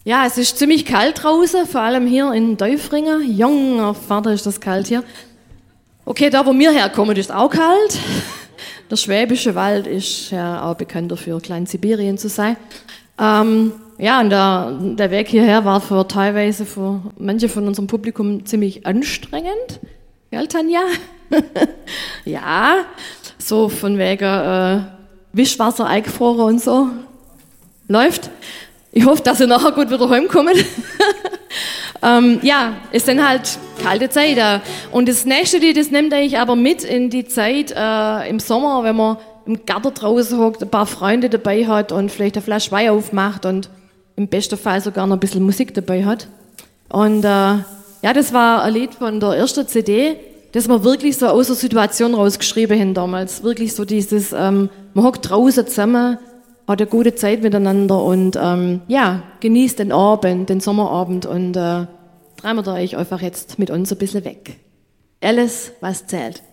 Ja, es ist ziemlich kalt draußen, vor allem hier in Teufringen. Junger Vater, ist das kalt hier. Okay, da wo wir herkommen, ist auch kalt. Der Schwäbische Wald ist ja auch bekannt dafür, Klein-Sibirien zu sein. Ja, und der Weg hierher war teilweise für manche von unserem Publikum ziemlich anstrengend. Gell, Tanja? Ja, so von wegen Wischwasser eingefroren und so. Läuft. Ich hoffe, dass ihr nachher gut wieder heimkommt. Ja, es sind halt kalte Zeit. Und das nächste Lied, das nimmt euch aber mit in die Zeit im Sommer, wenn man im Garten draußen hockt, ein paar Freunde dabei hat und vielleicht eine Flasche Wein aufmacht und im besten Fall sogar noch ein bisschen Musik dabei hat. Und ja, das war ein Lied von der ersten CD, das wir wirklich so aus der Situation rausgeschrieben haben damals. Wirklich so dieses, man hockt draußen zusammen, hat eine gute Zeit miteinander und ja, genießt den Abend, den Sommerabend und träumt euch einfach jetzt mit uns ein bisschen weg. Alles, was zählt.